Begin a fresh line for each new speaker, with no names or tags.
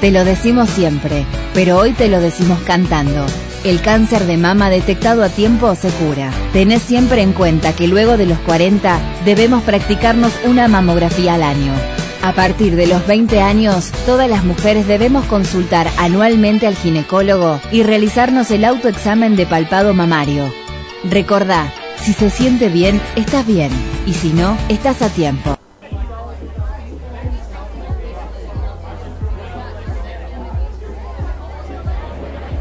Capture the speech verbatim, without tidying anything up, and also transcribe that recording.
Te lo decimos siempre, pero hoy te lo decimos cantando. El cáncer de mama detectado a tiempo se cura. Tenés siempre en cuenta que luego de los cuarenta debemos practicarnos una mamografía al año. A partir de los veinte años, todas las mujeres debemos consultar anualmente al ginecólogo y realizarnos el autoexamen de palpado mamario. Recordá, si se siente bien, estás bien, y si no, estás a tiempo.